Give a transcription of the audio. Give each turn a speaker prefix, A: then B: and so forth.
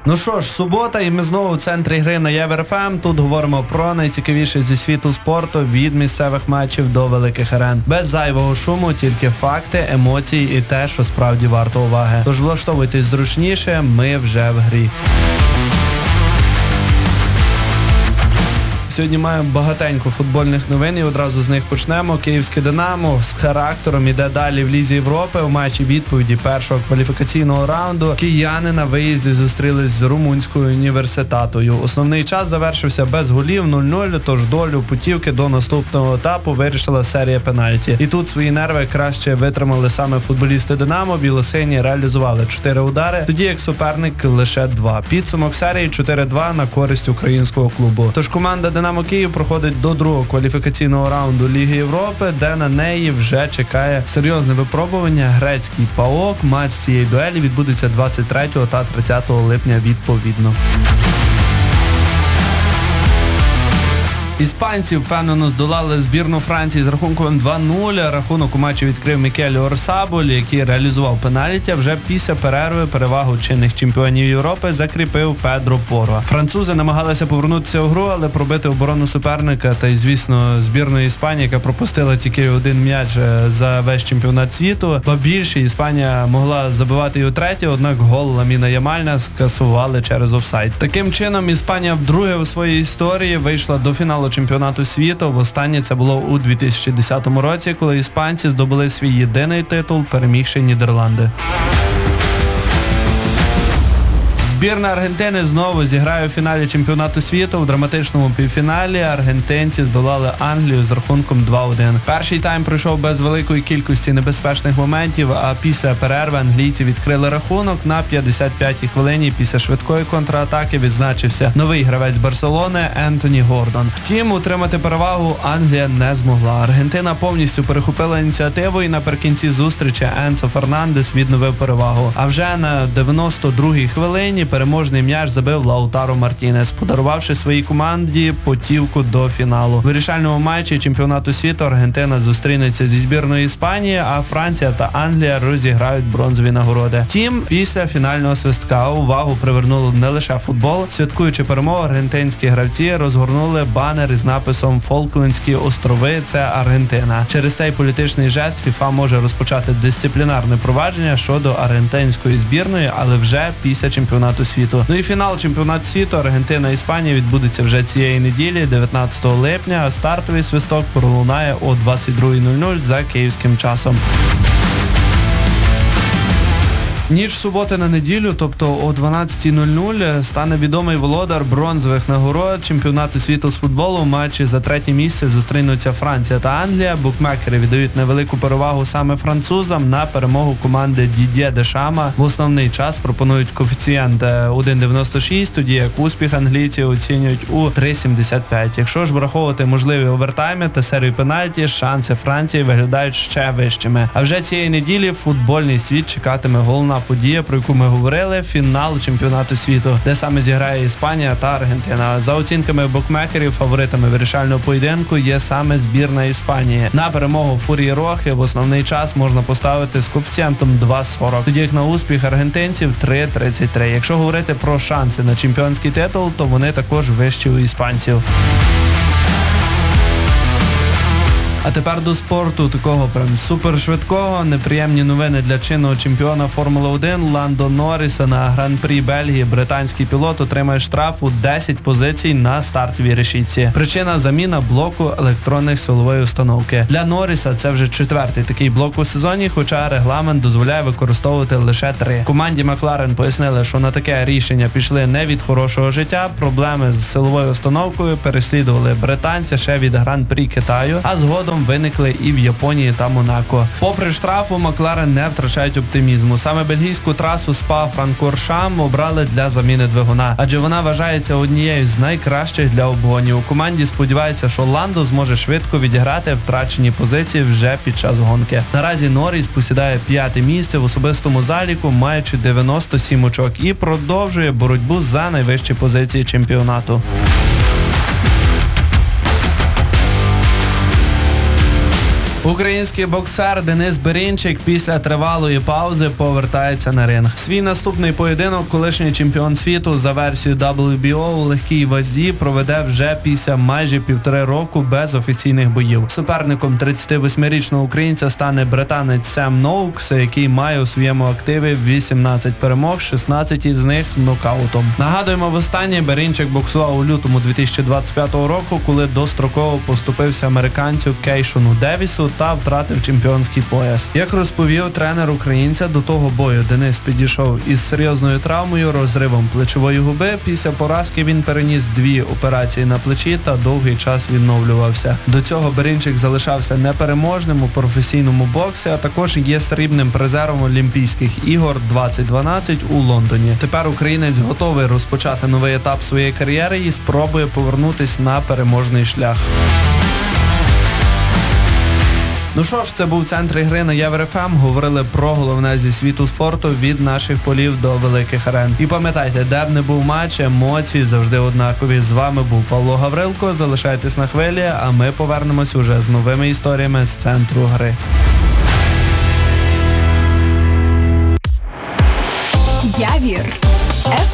A: Ну що ж, субота, і ми знову в центрі гри на ЄвРФМ. Тут говоримо про найцікавіше зі світу спорту, від місцевих матчів до великих арен. Без зайвого шуму, тільки факти, емоції і те, що справді варто уваги. Тож влаштовуйтесь зручніше, ми вже в грі. Сьогодні маємо багатенько футбольних новин і одразу з них почнемо. Київське «Динамо» з характером іде далі в Лізі Європи. У матчі відповіді першого кваліфікаційного раунду кияни на виїзді зустрілись з румунською університатою. Основний час завершився без голів 0-0, тож долю путівки до наступного етапу вирішила серія пенальті. І тут свої нерви краще витримали саме футболісти «Динамо». Білосині реалізували 4 удари, тоді як суперник лише 2. Підсумок серії 4-2 на користь українського клубу. Тож команда «Динамо Київ» проходить до другого кваліфікаційного раунду Ліги Європи, де на неї вже чекає серйозне випробування грецький ПАОК. Матч цієї дуелі відбудеться 23 та 30 липня відповідно. Іспанці впевнено здолали збірну Франції з рахунком 2-0. Рахунок у матчі відкрив Мікель Орсаболь, який реалізував пенальті. Вже після перерви перевагу чинних чемпіонів Європи закріпив Педро Порро. Французи намагалися повернутися у гру, але пробити оборону суперника та й, звісно, збірної Іспанії, яка пропустила тільки один м'яч за весь чемпіонат світу. Ба більше, Іспанія могла забивати і у третє, однак гол Ламіна Ямаля скасували через офсайд. Таким чином, Іспанія вдруге у своїй історії вийшла до фіналу чемпіонату світу. Востаннє це було у 2010 році, коли іспанці здобули свій єдиний титул, перемігши Нідерланди. Збірна Аргентини знову зіграє у фіналі чемпіонату світу. У драматичному півфіналі аргентинці здолали Англію з рахунком 2-1. Перший тайм пройшов без великої кількості небезпечних моментів, а після перерви англійці відкрили рахунок. На 55-й хвилині після швидкої контратаки відзначився новий гравець Барселони Ентоні Гордон. Втім, утримати перевагу Англія не змогла. Аргентина повністю перехопила ініціативу і наприкінці зустрічі Енцо Фернандес відновив перевагу. А вже на 92-й хвилині переможний м'яч забив Лаутаро Мартінес, подарувавши своїй команді путівку до фіналу. В вирішальному матчі чемпіонату світу Аргентина зустрінеться зі збірною Іспанії, а Франція та Англія розіграють бронзові нагороди. Втім, після фінального свистка увагу привернуло не лише футбол. Святкуючи перемогу, аргентинські гравці розгорнули банер із написом «Фолклендські острови – це Аргентина». Через цей політичний жест ФІФА може розпочати дисциплінарне провадження щодо аргентинської збірної, але вже після чемпіонату світу. Ну і фінал чемпіонату світу Аргентина-Іспанія відбудеться вже цієї неділі, 19 липня, а стартовий свисток пролунає о 22:00 за київським часом. Ніч суботи на неділю, тобто о 12:00, стане відомий володар бронзових нагород чемпіонату світу з футболу. У матчі за третє місце зустрінуться Франція та Англія. Букмекери віддають невелику перевагу саме французам на перемогу команди Дід'є Дешама. В основний час пропонують коефіцієнт 1,96, тоді як успіх англійців оцінюють у 3,75. Якщо ж враховувати можливі овертайми та серію пенальті, шанси Франції виглядають ще вищими. А вже цієї неділі футбольний світ чекатиме головна подія, про яку ми говорили, фінал чемпіонату світу, де саме зіграє Іспанія та Аргентина. За оцінками букмекерів, фаворитами вирішального поєдинку є саме збірна Іспанії. На перемогу Фурії Рохи в основний час можна поставити з коефіцієнтом 2,40, тоді як на успіх аргентинців 3,33. Якщо говорити про шанси на чемпіонський титул, то вони також вищі у іспанців. А тепер до спорту, такого прям супершвидкого. Неприємні новини для чинного чемпіона Формули-1 Ландо Норріса. На Гран-прі Бельгії британський пілот отримає штраф у 10 позицій на стартовій решітці. Причина – заміна блоку електронних силової установки. Для Норріса це вже 4-й такий блок у сезоні, хоча регламент дозволяє використовувати лише 3. Команді Макларен пояснили, що на таке рішення пішли не від хорошого життя. Проблеми з силовою установкою переслідували британця ще від Гран-прі Китаю, а згодом виникли і в Японії та Монако. Попри штрафу, Макларен не втрачають оптимізму. Саме бельгійську трасу Спа-Франкоршам обрали для заміни двигуна, адже вона вважається однією з найкращих для обгонів. У команді сподіваються, що Ландо зможе швидко відіграти втрачені позиції вже під час гонки. Наразі Норріс посідає 5-те місце в особистому заліку, маючи 97 очок, і продовжує боротьбу за найвищі позиції чемпіонату. Український боксер Денис Берінчик після тривалої паузи повертається на ринг. Свій наступний поєдинок колишній чемпіон світу за версією WBO у легкій вазі проведе вже після майже 1,5 року без офіційних боїв. Суперником 38-річного українця стане британець Сем Ноукс, який має у своєму активі 18 перемог, 16 із них нокаутом. Нагадуємо, востаннє Берінчик боксував у лютому 2025 року, коли достроково поступився американцю Кейшону Девісу та втратив чемпіонський пояс. Як розповів тренер українця, до того бою Денис підійшов із серйозною травмою, розривом плечової губи. Після поразки він переніс 2 операції на плечі та довгий час відновлювався. До цього Берінчик залишався непереможним у професійному боксі, а також є срібним призером Олімпійських ігор 2012 у Лондоні. Тепер українець готовий розпочати новий етап своєї кар'єри і спробує повернутись на переможний шлях. Ну що ж, це був центр гри на Євро-ФМ. Говорили про головне зі світу спорту від наших полів до великих арен. І пам'ятайте, де б не був матч, емоції завжди однакові. З вами був Павло Гаврилко. Залишайтесь на хвилі, а ми повернемось уже з новими історіями з центру гри.
B: Явір.